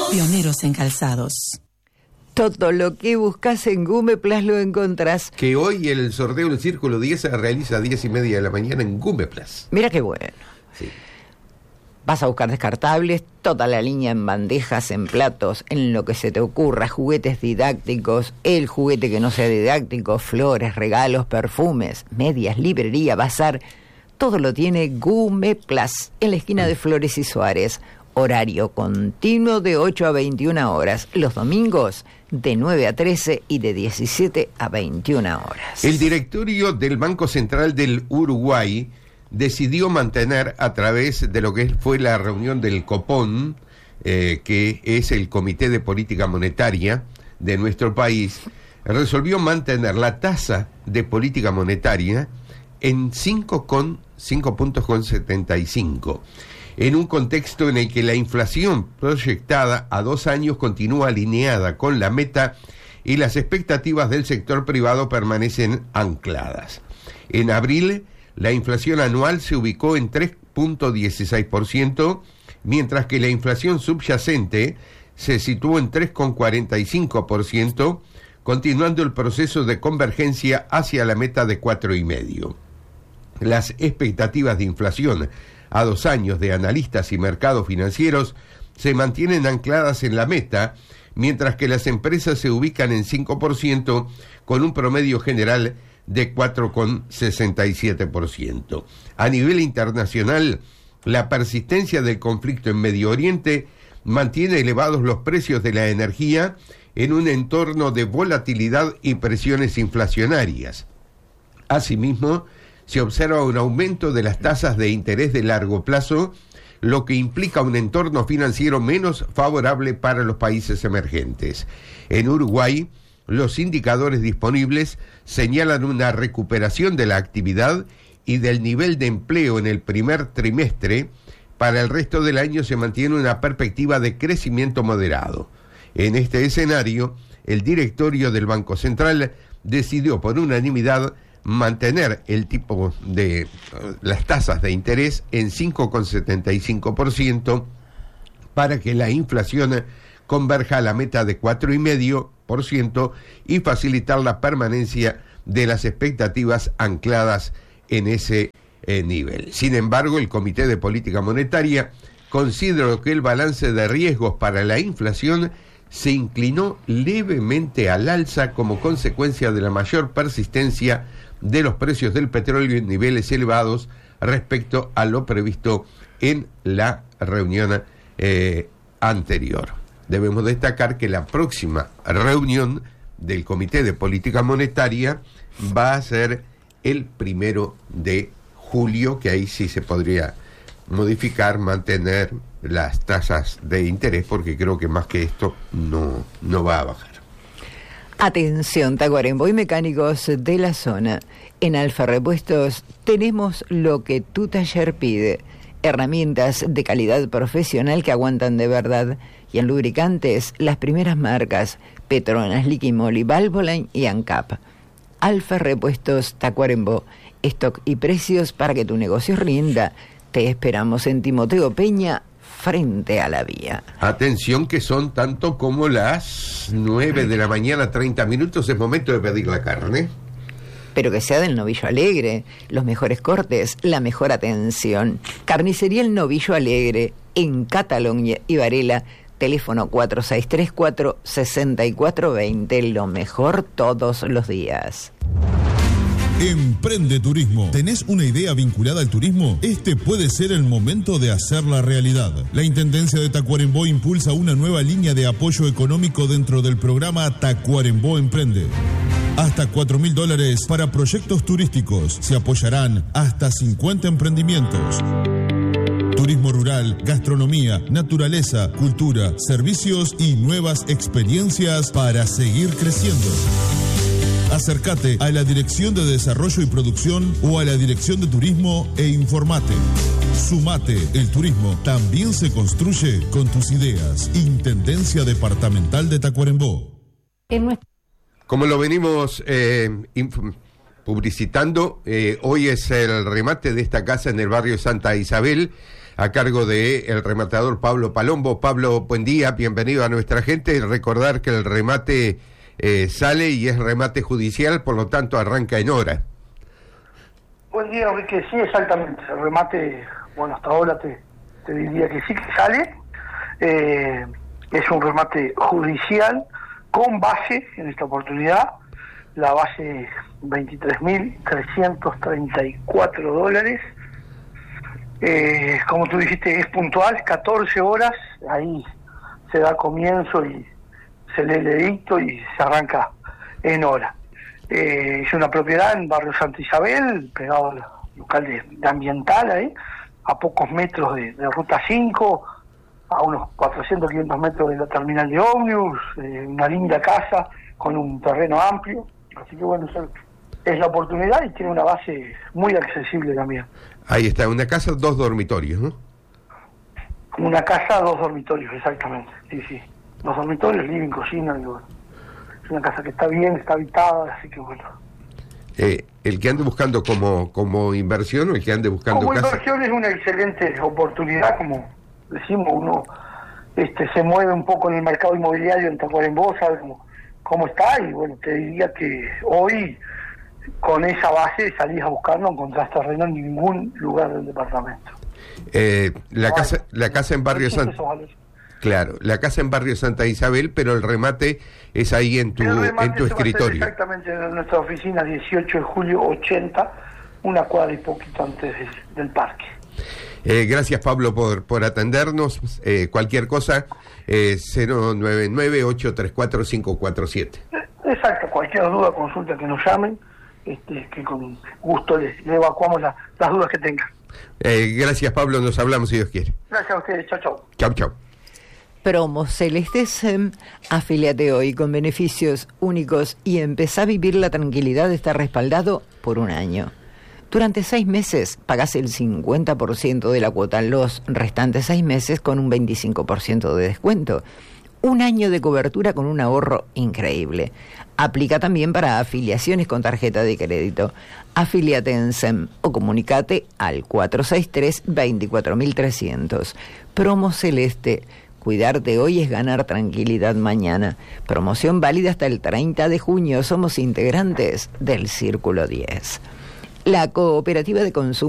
Pioneros en calzados. Todo lo que buscas en Gumeplas lo encontrás. Que hoy el sorteo del Círculo 10 se realiza a 10:30 de la mañana en Gumeplas. Mira qué bueno. Sí. Vas a buscar descartables, toda la línea en bandejas, en platos, en lo que se te ocurra, juguetes didácticos, el juguete que no sea didáctico, flores, regalos, perfumes, medias, librería, bazar. Todo lo tiene Gumeplas, en la esquina de Flores y Suárez. Horario continuo de 8 a 21 horas. Los domingos de 9 a 13 y de 17 a 21 horas. El directorio del Banco Central del Uruguay decidió mantener, a través de lo que fue la reunión del Copón, que es el Comité de Política Monetaria de nuestro país, resolvió mantener la tasa de política monetaria en 5,75, en un contexto en el que la inflación proyectada a 2 años continúa alineada con la meta y las expectativas del sector privado permanecen ancladas. En abril, la inflación anual se ubicó en 3,16%, mientras que la inflación subyacente se situó en 3,45%, continuando el proceso de convergencia hacia la meta de 4,5%. Las expectativas de inflación a 2 años de analistas y mercados financieros se mantienen ancladas en la meta, mientras que las empresas se ubican en 5%, con un promedio general de 4,67%. A nivel internacional, la persistencia del conflicto en Medio Oriente mantiene elevados los precios de la energía en un entorno de volatilidad y presiones inflacionarias. Asimismo, se observa un aumento de las tasas de interés de largo plazo, lo que implica un entorno financiero menos favorable para los países emergentes. En Uruguay, los indicadores disponibles señalan una recuperación de la actividad y del nivel de empleo en el primer trimestre. Para el resto del año se mantiene una perspectiva de crecimiento moderado. En este escenario, el directorio del Banco Central decidió por unanimidad mantener el tipo de las tasas de interés en 5,75% para que la inflación converja a la meta de 4,5% y facilitar la permanencia de las expectativas ancladas en ese nivel. Sin embargo, el Comité de Política Monetaria consideró que el balance de riesgos para la inflación se inclinó levemente al alza como consecuencia de la mayor persistencia de los precios del petróleo en niveles elevados respecto a lo previsto en la reunión anterior. Debemos destacar que la próxima reunión del Comité de Política Monetaria va a ser el 1 de julio, que ahí sí se podría modificar, mantener las tasas de interés, porque creo que más que esto no va a bajar. Atención, Tacuarembó y mecánicos de la zona. En Alfa Repuestos tenemos lo que tu taller pide. Herramientas de calidad profesional que aguantan de verdad. Y en lubricantes, las primeras marcas: Petronas, Liquimoli, Valvoline y ANCAP. Alfa Repuestos Tacuarembó. Stock y precios para que tu negocio rinda. Te esperamos en Timoteo Peña, frente a la vía. Atención, que son tanto como las 9 de la mañana, 30 minutos, es momento de pedir la carne. Pero que sea del Novillo Alegre, los mejores cortes, la mejor atención. Carnicería El Novillo Alegre, en Cataluña y Varela, teléfono 4634-6420, lo mejor todos los días. Emprende Turismo. ¿Tenés una idea vinculada al turismo? Este puede ser el momento de hacerla realidad. La Intendencia de Tacuarembó impulsa una nueva línea de apoyo económico dentro del programa Tacuarembó Emprende. Hasta $4.000 para proyectos turísticos. Se apoyarán hasta 50 emprendimientos. Turismo rural, gastronomía, naturaleza, cultura, servicios y nuevas experiencias para seguir creciendo. Acércate a la Dirección de Desarrollo y Producción o a la Dirección de Turismo e informate. Sumate, el turismo también se construye con tus ideas. Intendencia Departamental de Tacuarembó. Como lo venimos publicitando, hoy es el remate de esta casa en el barrio Santa Isabel. a cargo de el rematador Pablo Palombo. Pablo, buen día, bienvenido a nuestra gente. Recordar que el remate sale y es remate judicial, por lo tanto arranca en hora. Buen día, Enrique. Sí, exactamente. El remate, bueno, hasta ahora te diría que sí que sale. Es un remate judicial con base, en esta oportunidad, la base $23.334. Como tú dijiste, es puntual, 14 horas, ahí se da comienzo y se lee el edicto y se arranca en hora. Es una propiedad en barrio Santa Isabel, pegado al local de ambiental ahí, a pocos metros de Ruta 5, a unos 400-500 metros de la terminal de ómnibus, una linda casa con un terreno amplio, así que bueno, es la oportunidad y tiene una base muy accesible también. Ahí está, una casa, 2 dormitorios, ¿no? Una casa, 2 dormitorios, exactamente, sí, 2 dormitorios, living, cocina, y bueno. Es una casa que está bien, está habitada, así que bueno. El que ande buscando como inversión o el que ande buscando como casa. Como inversión es una excelente oportunidad, como decimos, uno se mueve un poco en el mercado inmobiliario en Tacuarembó, sabe cómo está, y bueno, te diría que hoy con esa base salís a buscar, no encontrás terreno en ningún lugar del departamento. La casa en barrio Santa. Claro, la casa en barrio Santa Isabel, pero el remate es ahí en tu escritorio. Exactamente, en nuestra oficina, 18 de julio 80, una cuadra y poquito antes del parque. Gracias, Pablo, por atendernos. Cualquier cosa, 099-834-547. Exacto, cualquier duda, consulta, que nos llamen, que con gusto le evacuamos las dudas que tengan. Gracias, Pablo, nos hablamos si Dios quiere. Gracias a ustedes, chau. Chau. Promo Celestes, afíliate hoy con beneficios únicos y empezá a vivir la tranquilidad de estar respaldado por un año. Durante 6 meses pagás el 50% de la cuota, los restantes 6 meses con un 25% de descuento. Un año de cobertura con un ahorro increíble. Aplica también para afiliaciones con tarjeta de crédito. Afíliate en SEM o comunicate al 463-24300. Promo Celeste. Cuidarte hoy es ganar tranquilidad mañana. Promoción válida hasta el 30 de junio. Somos integrantes del Círculo 10. La Cooperativa de Consumo